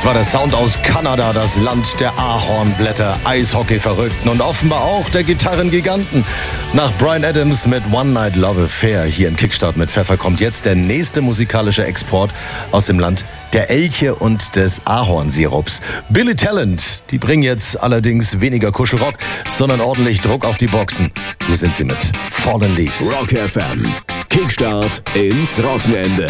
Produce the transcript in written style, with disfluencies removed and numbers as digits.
Das war der Sound aus Kanada, das Land der Ahornblätter, Eishockey-Verrückten und offenbar auch der Gitarrengiganten. Nach Bryan Adams mit One Night Love Affair hier im Kickstart mit Pfeffer kommt jetzt der nächste musikalische Export aus dem Land der Elche und des Ahornsirups. Billy Talent, die bringen jetzt allerdings weniger Kuschelrock, sondern ordentlich Druck auf die Boxen. Hier sind sie mit Fallen Leaves. Rock FM, Kickstart ins Wochenende.